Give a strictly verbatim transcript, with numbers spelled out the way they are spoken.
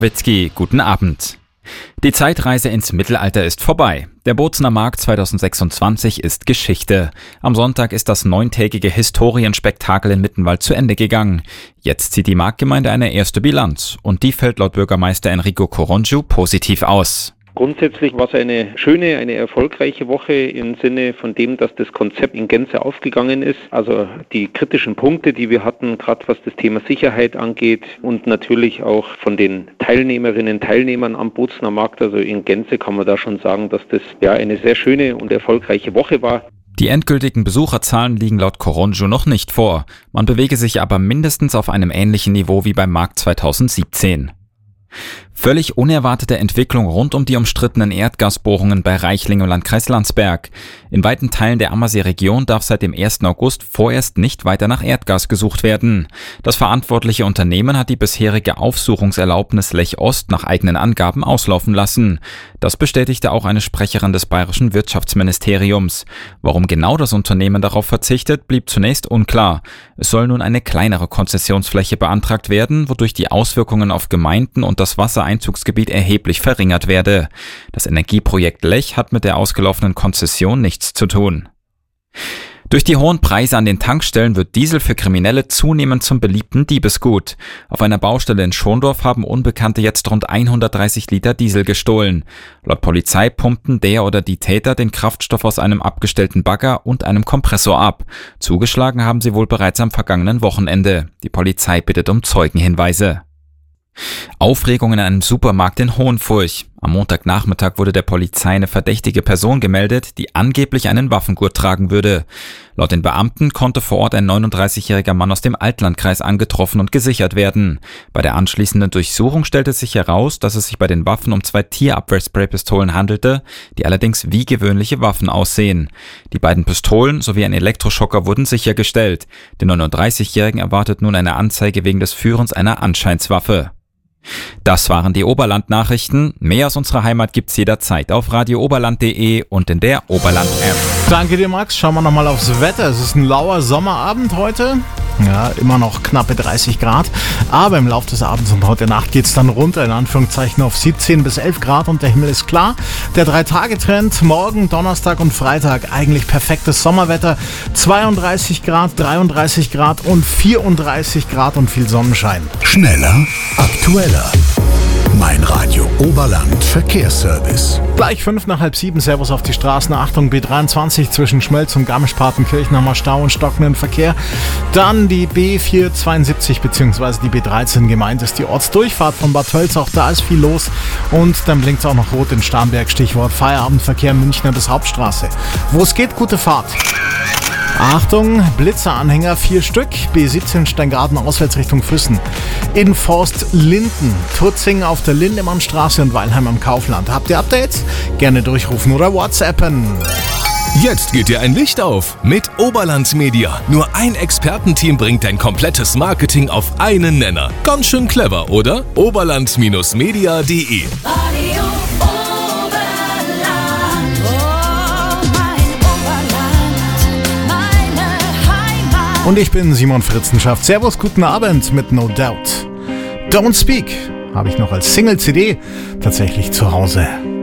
Witzki, guten Abend. Die Zeitreise ins Mittelalter ist vorbei. Der Bozener Markt zweitausendsechsundzwanzig ist Geschichte. Am Sonntag ist das neuntägige Historienspektakel in Mittenwald zu Ende gegangen. Jetzt zieht die Marktgemeinde eine erste Bilanz und die fällt laut Bürgermeister Enrico Coronju positiv aus. Grundsätzlich war es eine schöne, eine erfolgreiche Woche im Sinne von dem, dass das Konzept in Gänze aufgegangen ist. Also die kritischen Punkte, die wir hatten, gerade was das Thema Sicherheit angeht und natürlich auch von den Teilnehmerinnen, Teilnehmern am Bozener Markt, also in Gänze kann man da schon sagen, dass das ja eine sehr schöne und erfolgreiche Woche war. Die endgültigen Besucherzahlen liegen laut Coronju noch nicht vor. Man bewege sich aber mindestens auf einem ähnlichen Niveau wie beim Markt zweitausendsiebzehn. Völlig unerwartete Entwicklung rund um die umstrittenen Erdgasbohrungen bei Reichling im Landkreis Landsberg. In weiten Teilen der Ammersee-Region darf seit dem ersten August vorerst nicht weiter nach Erdgas gesucht werden. Das verantwortliche Unternehmen hat die bisherige Aufsuchungserlaubnis Lech Ost nach eigenen Angaben auslaufen lassen. Das bestätigte auch eine Sprecherin des bayerischen Wirtschaftsministeriums. Warum genau das Unternehmen darauf verzichtet, blieb zunächst unklar. Es soll nun eine kleinere Konzessionsfläche beantragt werden, wodurch die Auswirkungen auf Gemeinden und das Wassereinzugsgebiet erheblich verringert werde. Das Energieprojekt Lech hat mit der ausgelaufenen Konzession nichts zu tun. Durch die hohen Preise an den Tankstellen wird Diesel für Kriminelle zunehmend zum beliebten Diebesgut. Auf einer Baustelle in Schondorf haben Unbekannte jetzt rund hundertdreißig Liter Diesel gestohlen. Laut Polizei pumpten der oder die Täter den Kraftstoff aus einem abgestellten Bagger und einem Kompressor ab. Zugeschlagen haben sie wohl bereits am vergangenen Wochenende. Die Polizei bittet um Zeugenhinweise. Aufregung in einem Supermarkt in Hohenfurch. Am Montagnachmittag wurde der Polizei eine verdächtige Person gemeldet, die angeblich einen Waffengurt tragen würde. Laut den Beamten konnte vor Ort ein neununddreißigjähriger Mann aus dem Altlandkreis angetroffen und gesichert werden. Bei der anschließenden Durchsuchung stellte sich heraus, dass es sich bei den Waffen um zwei Tierabwehrspraypistolen handelte, die allerdings wie gewöhnliche Waffen aussehen. Die beiden Pistolen sowie ein Elektroschocker wurden sichergestellt. Den neununddreißigjährigen erwartet nun eine Anzeige wegen des Führens einer Anscheinswaffe. Das waren die Oberland-Nachrichten. Mehr aus unserer Heimat gibt's jederzeit auf radio oberland punkt de und in der Oberland-App. Danke dir, Max. Schauen wir nochmal aufs Wetter. Es ist ein lauer Sommerabend heute. Ja, immer noch knappe dreißig Grad. Aber im Laufe des Abends und heute Nacht geht's dann runter, in Anführungszeichen auf siebzehn bis elf Grad und der Himmel ist klar. Der Drei-Tage-Trend, morgen, Donnerstag und Freitag, eigentlich perfektes Sommerwetter. zweiunddreißig Grad, dreiunddreißig Grad und vierunddreißig Grad und viel Sonnenschein. Schneller, aktueller. Mein Radio Oberland Verkehrsservice. Gleich fünf nach halb sieben, Servus auf die Straßen. Achtung, B dreiundzwanzig zwischen Schmelz und Garmisch-Partenkirchen haben wir Stau und stockenden Verkehr. Dann die B vierhundertzweiundsiebzig bzw. die B dreizehn gemeint ist die Ortsdurchfahrt von Bad Tölz. Auch da ist viel los. Und dann blinkt es auch noch rot in Starnberg. Stichwort Feierabendverkehr Münchner bis Hauptstraße. Wo es geht, gute Fahrt. Achtung, Blitzeranhänger, vier Stück, B siebzehn Steingarten auswärts Richtung Füssen. In Forst Linden, Tutzing auf der Lindemannstraße und Weilheim am Kaufland. Habt ihr Updates? Gerne durchrufen oder WhatsAppen. Jetzt geht dir ein Licht auf mit Oberland Media. Nur ein Expertenteam bringt dein komplettes Marketing auf einen Nenner. Ganz schön clever, oder? oberland Media punkt de Und ich bin Simon Fritzenschaft. Servus, guten Abend mit No Doubt. Don't Speak habe ich noch als Single-C D tatsächlich zu Hause.